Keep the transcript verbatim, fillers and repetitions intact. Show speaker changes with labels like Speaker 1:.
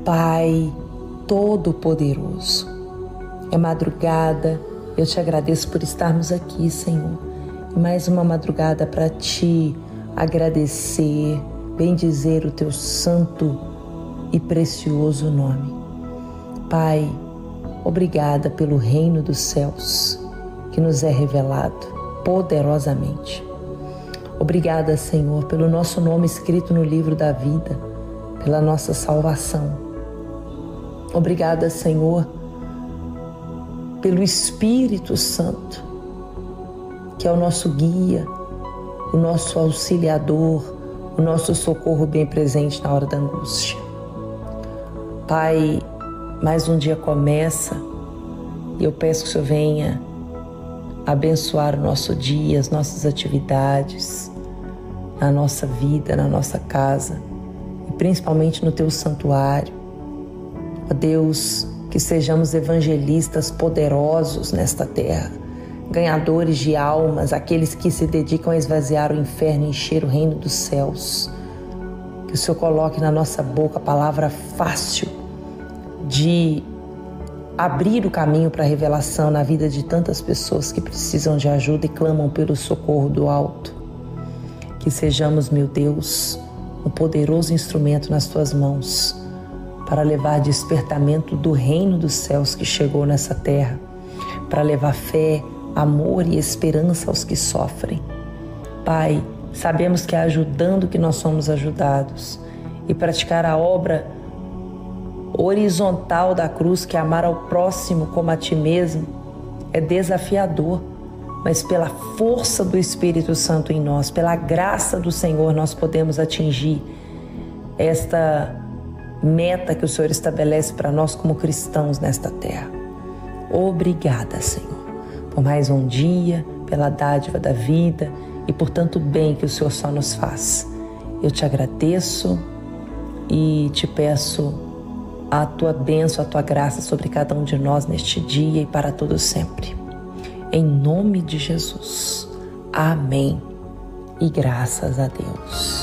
Speaker 1: Pai Todo-Poderoso. É madrugada, eu te agradeço por estarmos aqui, Senhor. E mais uma madrugada para te agradecer, bendizer o teu santo e precioso nome. Pai, obrigada pelo reino dos céus que nos é revelado poderosamente. Obrigada, Senhor, pelo nosso nome escrito no livro da vida, pela nossa salvação. Obrigada, Senhor, pelo Espírito Santo, que é o nosso guia, o nosso auxiliador, o nosso socorro bem presente na hora da angústia. Pai, mais um dia começa e eu peço que o Senhor venha abençoar o nosso dia, as nossas atividades, na nossa vida, na nossa casa e principalmente no teu santuário. Ó Deus, que sejamos evangelistas poderosos nesta terra, ganhadores de almas, aqueles que se dedicam a esvaziar o inferno e encher o reino dos céus. Que o Senhor coloque na nossa boca a palavra fácil de abrir o caminho para a revelação na vida de tantas pessoas que precisam de ajuda e clamam pelo socorro do alto. Que sejamos, meu Deus, um poderoso instrumento nas tuas mãos para levar despertamento do reino dos céus que chegou nessa terra, para levar fé, amor e esperança aos que sofrem. Pai, sabemos que é ajudando que nós somos ajudados, e praticar a obra horizontal da cruz, que é amar ao próximo como a ti mesmo, é desafiador, mas pela força do Espírito Santo em nós, pela graça do Senhor, nós podemos atingir esta meta que o Senhor estabelece para nós como cristãos nesta terra. Obrigada, Senhor, por mais um dia, pela dádiva da vida e por tanto bem que o Senhor só nos faz. Eu te agradeço e te peço a tua bênção, a tua graça sobre cada um de nós neste dia e para todo sempre. Em nome de Jesus. Amém. E graças a Deus.